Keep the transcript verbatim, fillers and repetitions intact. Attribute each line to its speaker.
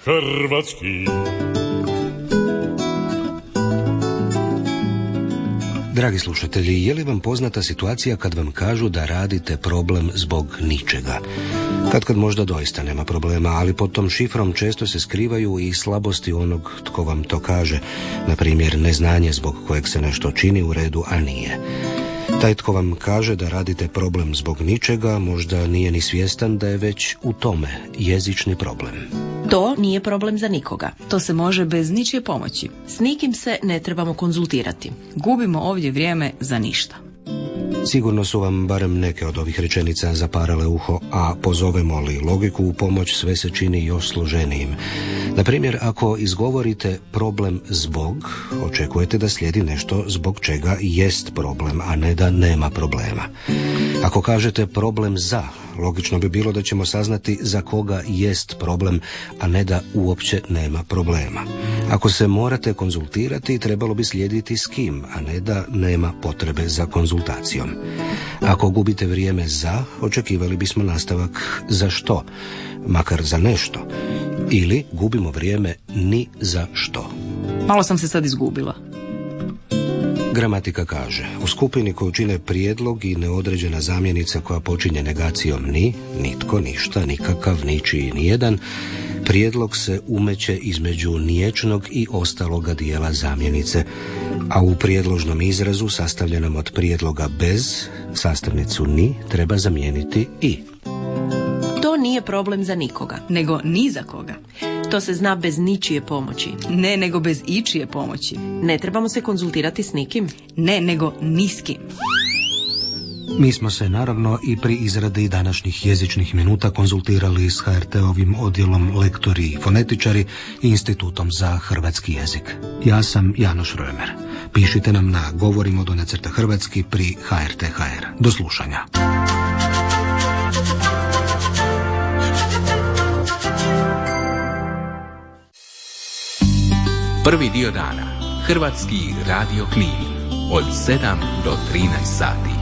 Speaker 1: hrvatski.
Speaker 2: Dragi slušatelji, je li vam poznata situacija kad vam kažu da radite problem zbog ničega? Kad kad možda doista nema problema, ali pod tom šifrom često se skrivaju i slabosti onog tko vam to kaže, na primjer neznanje zbog kojeg se nešto čini u redu, a nije. Taj tko vam kaže da radite problem zbog ničega možda nije ni svjestan da je već u tome jezični problem.
Speaker 3: To nije problem za nikoga.
Speaker 4: To se može bez ničije pomoći.
Speaker 3: S nikim se ne trebamo konzultirati.
Speaker 4: Gubimo ovdje vrijeme za ništa.
Speaker 2: Sigurno su vam barem neke od ovih rečenica zaparale uho, a pozovemo li logiku u pomoć, sve se čini još složenijim. Na primjer, ako izgovorite problem zbog, očekujete da slijedi nešto zbog čega jest problem, a ne da nema problema. Ako kažete problem za, logično bi bilo da ćemo saznati za koga jest problem, a ne da uopće nema problema. Ako se morate konzultirati, trebalo bi slijediti s kim, a ne da nema potrebe za konzultacijom. Ako gubite vrijeme za, očekivali bismo nastavak za što, makar za nešto. Ili gubimo vrijeme ni za što.
Speaker 4: Malo sam se sad izgubila.
Speaker 2: Gramatika kaže, u skupini koju čine prijedlog i neodređena zamjenica koja počinje negacijom ni, nitko, ništa, nikakav, ničiji, nijedan, prijedlog se umeće između niječnog i ostaloga dijela zamjenice, a u prijedložnom izrazu sastavljenom od prijedloga bez, sastavnicu ni treba zamijeniti i.
Speaker 3: To nije problem za nikoga.
Speaker 4: Nego ni za koga.
Speaker 3: To se zna bez ničije pomoći.
Speaker 4: Ne, nego bez ičije pomoći.
Speaker 3: Ne trebamo se konzultirati s nikim.
Speaker 4: Ne, nego ni s kim.
Speaker 2: Mi smo se naravno i pri izradi današnjih jezičnih minuta konzultirali s ha er te-ovim odjelom lektori i fonetičari i Institutom za hrvatski jezik. Ja sam Janoš Römer. Pišite nam na govorimo do nacrta hrvatski pri ha er te tačka ha er. Do slušanja.
Speaker 5: Prvi dio dana. Hrvatski radio Knin. Od sedam do trinaest sati.